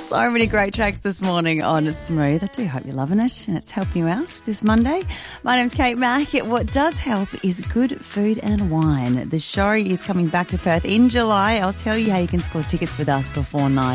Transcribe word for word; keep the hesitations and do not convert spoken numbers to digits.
So many great tracks this morning on Smooth. I do hope you're loving it and it's helping you out this Monday. My name's Kate Mack. What does help is good food and wine. The show is coming back to Perth in July. I'll tell you how you can score tickets with us before nine.